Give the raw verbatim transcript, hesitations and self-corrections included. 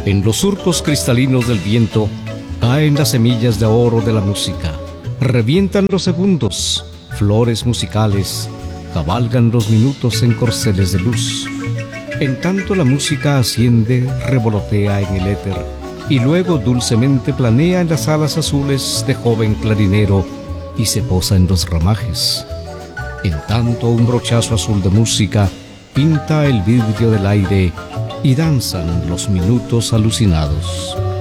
En los surcos cristalinos del viento caen las semillas de oro de la música. Revientan los segundos, flores musicales, cabalgan los minutos en corceles de luz. En tanto la música asciende, revolotea en el éter y luego dulcemente planea en las alas azules de joven clarinero y se posa en los ramajes. En tanto un brochazo azul de música pinta el vidrio del aire y danzan los minutos alucinados.